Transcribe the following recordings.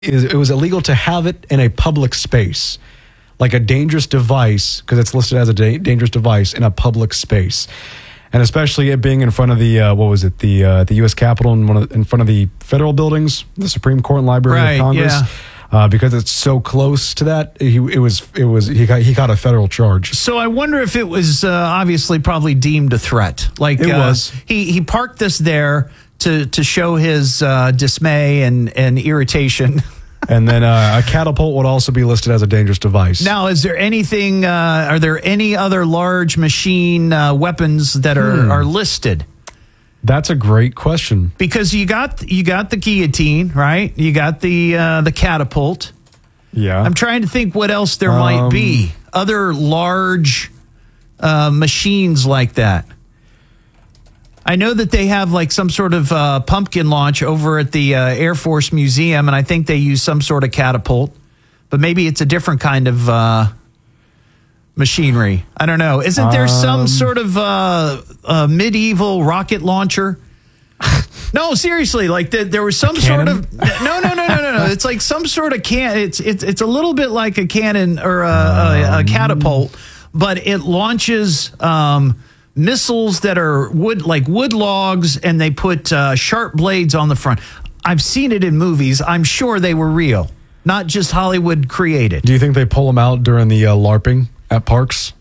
it was illegal to have it in a public space, like a dangerous device, because it's listed as a dangerous device in a public space. And especially it being in front of the, the U.S. Capitol and in front of the federal buildings, the Supreme Court and Library of Congress. Yeah. Because it's so close to that, he got a federal charge. So I wonder if it was obviously probably deemed a threat. Like it was. He parked this there to show his dismay and irritation. And then a catapult would also be listed as a dangerous device. Now, is there anything? Are there any other large machine weapons that are listed? That's a great question. Because you got the guillotine, right? You got the catapult. Yeah. I'm trying to think what else there might be. Other large machines like that. I know that they have like some sort of pumpkin launch over at the Air Force Museum, and I think they use some sort of catapult, but maybe it's a different kind of machinery. I don't know. Isn't there some sort of medieval rocket launcher? No, seriously, like there was some sort of no. It's like some sort of It's a little bit like a cannon or a catapult, but it launches missiles that are wood logs, and they put sharp blades on the front. I've seen it in movies. I'm sure they were real, not just Hollywood created. Do you think they pull them out during the LARPing at parks?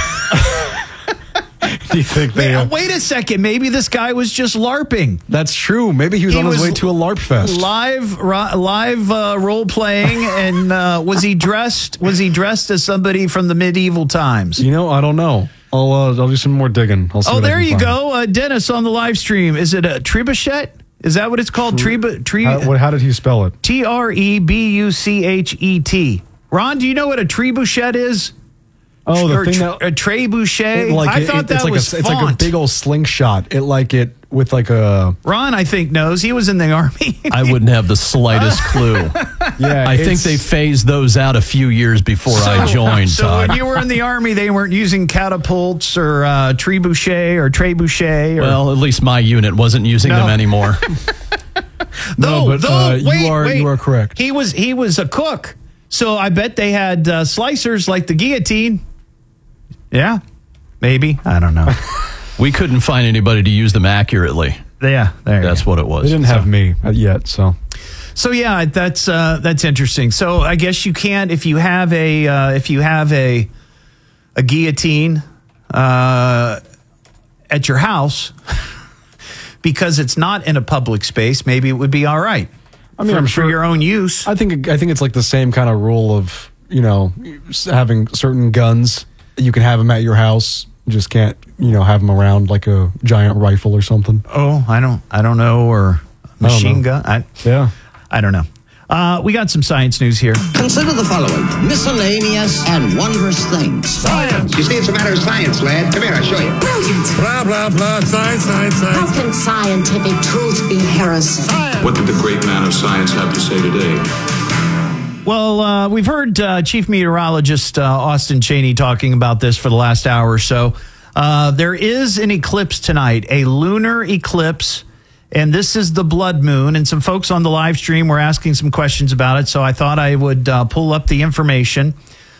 Do you think wait a second. Maybe this guy was just LARPing. That's true. Maybe he was on his way to a LARP fest. Live role playing, and was he dressed as somebody from the medieval times? I don't know. I'll do some more digging. There you go. Dennis on the live stream. Is it a trebuchet? Is that what it's called? How did he spell it? Trebuchet. Ron, do you know what a trebuchet is? Oh, the thing a trebuchet. I thought that was font. It's like a big old slingshot. With like a... Ron, I think, knows. He was in the Army. I wouldn't have the slightest clue. Yeah, I think they phased those out a few years before I joined, So Todd. when you were in the Army, they weren't using catapults or trebuchet. Well, at least my unit wasn't using them anymore. You are correct. He was a cook. So I bet they had slicers like the guillotine. Yeah, maybe. I don't know. We couldn't find anybody to use them accurately. Yeah, that's what it was. They didn't have me yet, so. So yeah, that's interesting. So I guess you can't if you have a guillotine at your house because it's not in a public space. Maybe it would be all right. I mean, I'm sure for your own use. I think it's like the same kind of rule of having certain guns. You can have them at your house. You just can't have them around like a giant rifle or something. Oh, I don't know, or machine gun. I don't know. We got some science news here. Consider the following: miscellaneous and wondrous things. Science. You see, it's a matter of science, lad. Come here, I'll show you. Brilliant. Blah, blah, blah. Science. How can scientific truth be heresy? Science. What did the great man of science have to say today? Well, we've heard Chief Meteorologist Austin Cheney talking about this for the last hour or so. There is an eclipse tonight, a lunar eclipse, and this is the blood moon. And some folks on the live stream were asking some questions about it, so I thought I would pull up the information.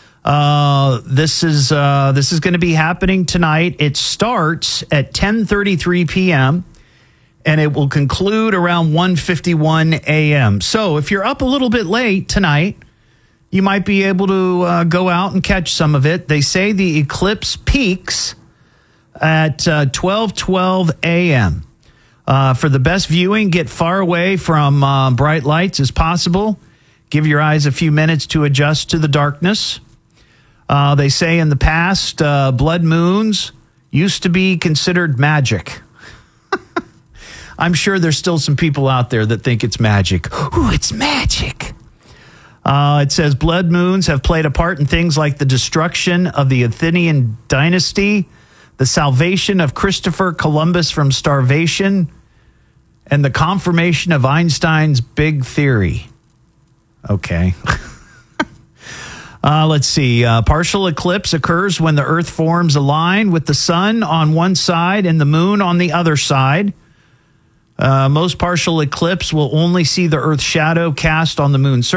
This is going to be happening tonight. It starts at 10:33 p.m., and it will conclude around 1:51 a.m. So if you're up a little bit late tonight, you might be able to go out and catch some of it. They say the eclipse peaks at 12:12 a.m. For the best viewing, get far away from bright lights as possible. Give your eyes a few minutes to adjust to the darkness. They say in the past, blood moons used to be considered magic. I'm sure there's still some people out there that think it's magic. Ooh, it's magic. It says blood moons have played a part in things like the destruction of the Athenian dynasty, the salvation of Christopher Columbus from starvation, and the confirmation of Einstein's big theory. Okay. Let's see. Partial eclipse occurs when the Earth forms a line with the sun on one side and the moon on the other side. Most partial eclipse will only see the Earth's shadow cast on the moon's surface.